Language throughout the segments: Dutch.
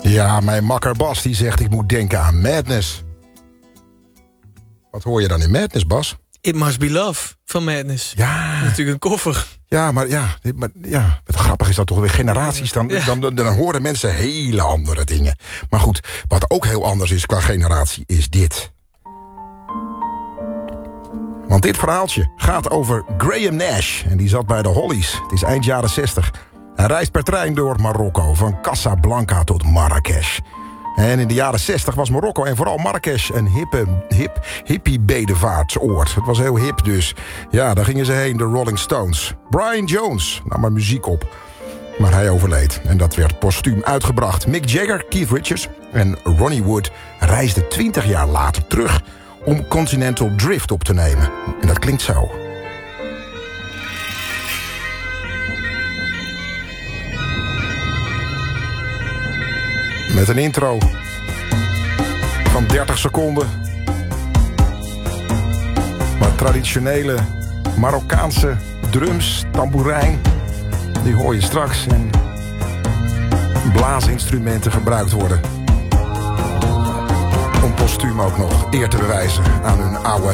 Ja, mijn makker Bas die zegt ik moet denken aan Madness. Wat hoor je dan in Madness, Bas? It Must Be Love van Madness. Ja. Natuurlijk een koffer. Ja, maar het grappige is dat toch weer generaties. Dan horen mensen hele andere dingen. Maar goed, wat ook heel anders is qua generatie is dit. Want dit verhaaltje gaat over Graham Nash. En die zat bij de Hollies. Het is eind jaren 60. Hij reist per trein door Marokko. Van Casablanca tot Marrakesh. En in de jaren 60 was Marokko en vooral Marrakesh een hippie-bedevaartsoord. Het was heel hip dus. Ja, daar gingen ze heen, de Rolling Stones. Brian Jones nam maar muziek op. Maar hij overleed en dat werd postuum uitgebracht. Mick Jagger, Keith Richards en Ronnie Wood reisden 20 jaar later terug om Continental Drift op te nemen. En dat klinkt zo. Met een intro van 30 seconden. Maar traditionele Marokkaanse drums, tamboerijn, die hoor je straks. En blaasinstrumenten gebruikt worden. Om postuum ook nog eer te bewijzen aan hun oude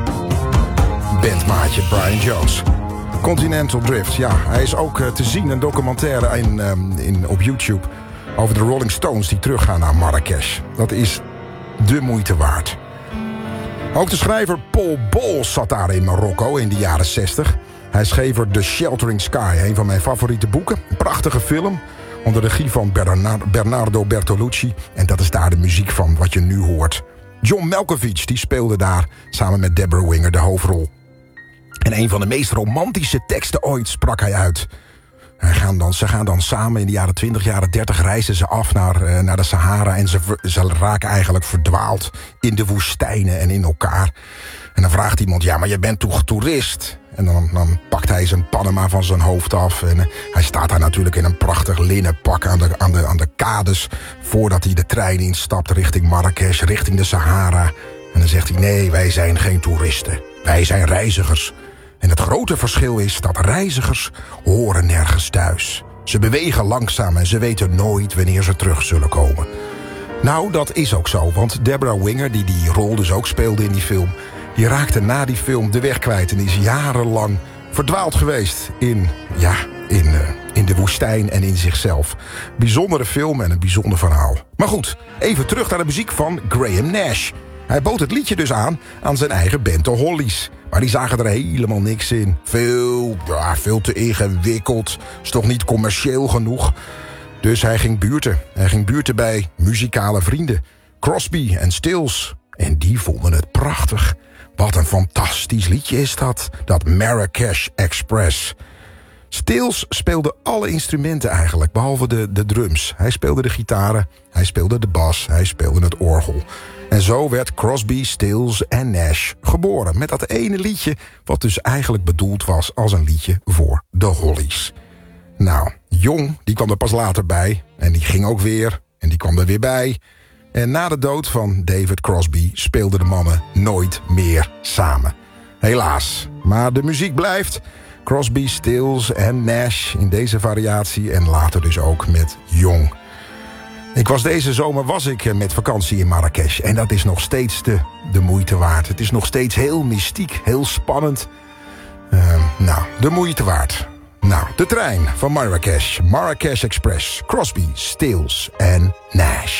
bandmaatje Brian Jones. Continental Drift, ja, hij is ook te zien, een documentaire op YouTube over de Rolling Stones die teruggaan naar Marrakesh. Dat is de moeite waard. Ook de schrijver Paul Bowles zat daar in Marokko in de jaren 60. Hij schreef er The Sheltering Sky, een van mijn favoriete boeken. Een prachtige film onder regie van Bernardo Bertolucci. En dat is daar de muziek van wat je nu hoort. John Malkovich die speelde daar samen met Deborah Winger de hoofdrol. En een van de meest romantische teksten ooit sprak hij uit. Ze gaan dan samen in de jaren 20, jaren 30 reizen ze af naar de Sahara. En ze raken eigenlijk verdwaald in de woestijnen en in elkaar. En dan vraagt iemand, ja, maar je bent toch toerist? En dan pakt hij zijn Panama van zijn hoofd af. En hij staat daar natuurlijk in een prachtig linnen pak aan de kades voordat hij de trein instapt richting Marrakesh, richting de Sahara. En dan zegt hij, nee, wij zijn geen toeristen. Wij zijn reizigers. En het grote verschil is dat reizigers horen nergens thuis. Ze bewegen langzaam en ze weten nooit wanneer ze terug zullen komen. Nou, dat is ook zo, want Deborah Winger, die rol dus ook speelde in die film, die raakte na die film de weg kwijt en is jarenlang verdwaald geweest in de woestijn en in zichzelf. Bijzondere film en een bijzonder verhaal. Maar goed, even terug naar de muziek van Graham Nash. Hij bood het liedje dus aan zijn eigen band, de Hollies. Maar die zagen er helemaal niks in. Veel te ingewikkeld. Is toch niet commercieel genoeg. Dus hij ging buurten. Hij ging buurten bij muzikale vrienden. Crosby en Stills. En die vonden het prachtig. Wat een fantastisch liedje is dat. Dat Marrakesh Express. Stills speelde alle instrumenten eigenlijk, behalve de drums. Hij speelde de gitaren, hij speelde de bas, hij speelde het orgel. En zo werd Crosby, Stills en Nash geboren. Met dat ene liedje, wat dus eigenlijk bedoeld was als een liedje voor de Hollies. Nou, Young, die kwam er pas later bij. En die ging ook weer, en die kwam er weer bij. En na de dood van David Crosby speelden de mannen nooit meer samen. Helaas, maar de muziek blijft. Crosby, Stills en Nash in deze variatie en later dus ook met Young. Deze zomer was ik met vakantie in Marrakesh en dat is nog steeds de moeite waard. Het is nog steeds heel mystiek, heel spannend. De moeite waard. Nou, de trein van Marrakesh, Marrakesh Express, Crosby, Stills en Nash.